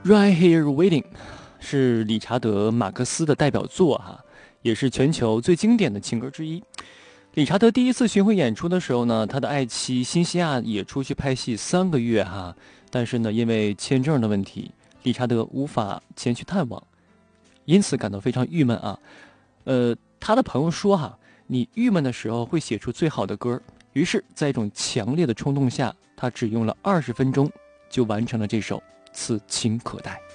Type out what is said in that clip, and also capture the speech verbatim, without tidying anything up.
Right Here Waiting 是理查德·马克思的代表作哈，也是全球最经典的情歌之一。理查德第一次巡回演出的时候呢，他的爱妻辛西娅也出去拍戏三个月哈，但是呢，因为签证的问题，理查德无法前去探望，因此感到非常郁闷啊。呃，他的朋友说哈，你郁闷的时候会写出最好的歌。于是，在一种强烈的冲动下，他只用了二十分钟就完成了这首《此情可待》。